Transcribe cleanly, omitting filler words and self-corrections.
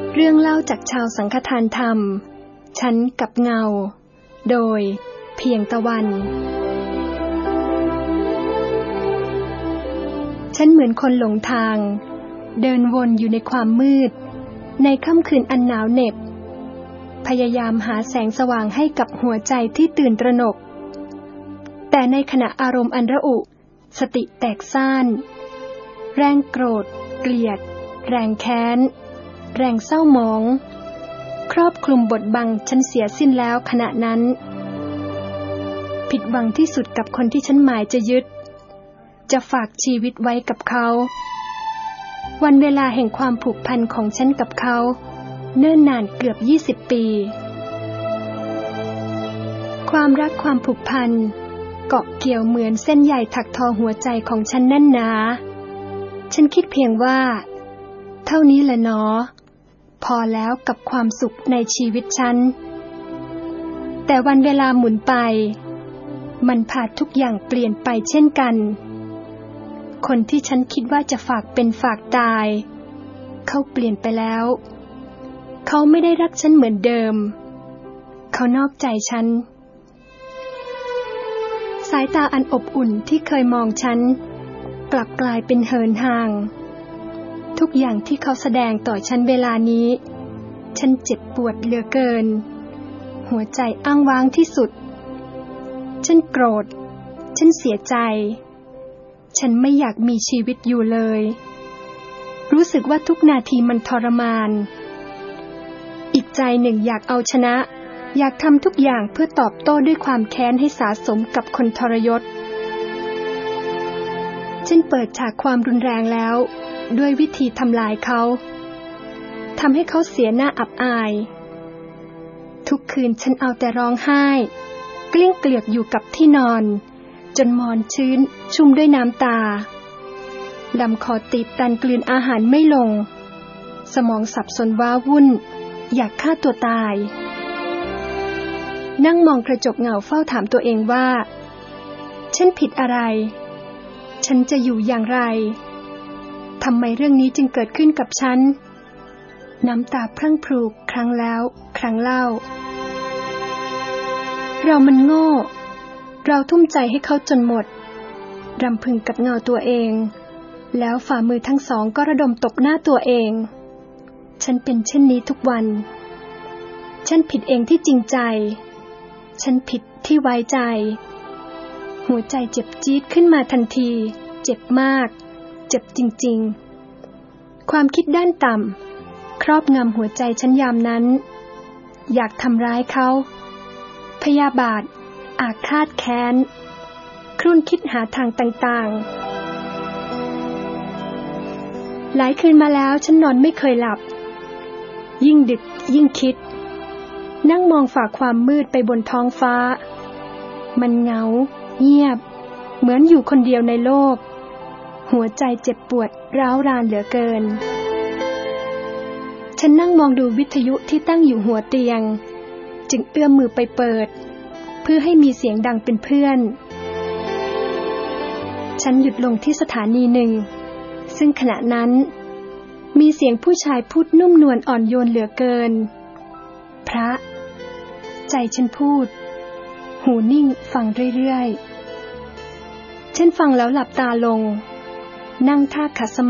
เรื่องเล่าจากชาวสังฆทานธรรมฉันกับเงาโดยเพียงตะวันฉันเหมือนคนหลงทางเดินวนอยู่ในความมืดในค่ำคืนอันหนาวเหน็บพยายามหาแสงสว่างให้กับหัวใจที่ตื่นตระหนกแต่ในขณะอารมณ์อันระอุสติแตกซ่านแรงโกรธเกลียดแรงแค้นแรงเศร้าหมองครอบคลุมบดบังฉันเสียสิ้นแล้วขณะนั้นผิดหวังที่สุดกับคนที่ฉันหมายจะยึดจะฝากชีวิตไว้กับเขาวันเวลาแห่งความผูกพันของฉันกับเขาเนิ่นนานเกือบ20 ปีความรักความผูกพันเกาะเกี่ยวเหมือนเส้นใยถักทอหัวใจของฉันแน่นหนาฉันคิดเพียงว่าเท่านี้แหละเนาะพอแล้วกับความสุขในชีวิตฉันแต่วันเวลาหมุนไปมันพาทุกอย่างเปลี่ยนไปเช่นกันคนที่ฉันคิดว่าจะฝากเป็นฝากตายเขาเปลี่ยนไปแล้วเขาไม่ได้รักฉันเหมือนเดิมเขานอกใจฉันสายตาอันอบอุ่นที่เคยมองฉันกลับกลายเป็นเหินห่างทุกอย่างที่เขาแสดงต่อฉันเวลานี้ฉันเจ็บปวดเหลือเกินหัวใจอ้างว้างที่สุดฉันโกรธฉันเสียใจฉันไม่อยากมีชีวิตอยู่เลยรู้สึกว่าทุกนาทีมันทรมานอีกใจหนึ่งอยากเอาชนะอยากทำทุกอย่างเพื่อตอบโต้ด้วยความแค้นให้สะสมกับคนทรยศฉันเปิดฉากความรุนแรงแล้วด้วยวิธีทำลายเขาทำให้เขาเสียหน้าอับอายทุกคืนฉันเอาแต่ร้องไห้เกลี้ยงเกลียกอยู่กับที่นอนจนมอนชื้นชุ่มด้วยน้ำตาลำคอตีบตันกลืนอาหารไม่ลงสมองสับสนว้าวุ่นอยากฆ่าตัวตายนั่งมองกระจกเงาเฝ้าถามตัวเองว่าฉันผิดอะไรฉันจะอยู่อย่างไรทำไมเรื่องนี้จึงเกิดขึ้นกับฉันน้ำตาพรั่งพรูครั้งแล้วครั้งเล่าเรามันโง่เราทุ่มใจให้เขาจนหมดรำพึงกับเงาตัวเองแล้วฝ่ามือทั้งสองก็ระดมตบหน้าตัวเองฉันเป็นเช่นนี้ทุกวันฉันผิดเองที่จริงใจฉันผิดที่ไว้ใจหัวใจเจ็บจี๊ดขึ้นมาทันทีเจ็บมากเจ็บจริงๆความคิดด้านต่ำครอบงำหัวใจฉันยามนั้นอยากทำร้ายเขาพยาบาทอาฆาตแค้นครุ่นคิดหาทางต่างๆหลายคืนมาแล้วฉันนอนไม่เคยหลับยิ่งดึกยิ่งคิดนั่งมองฝ่าความมืดไปบนท้องฟ้ามันเหงาเงียบเหมือนอยู่คนเดียวในโลกหัวใจเจ็บปวดร้าวรานเหลือเกินฉันนั่งมองดูวิทยุที่ตั้งอยู่หัวเตียงจึงเอื้อมมือไปเปิดเพื่อให้มีเสียงดังเป็นเพื่อนฉันหยุดลงที่สถานีหนึ่งซึ่งขณะนั้นมีเสียงผู้ชายพูดนุ่มนวลอ่อนโยนเหลือเกินพระใจฉันพูดหูนิ่งฟังเรื่อยๆฉันฟังแล้วหลับตาลงนั่งท่าขัดสมาธิ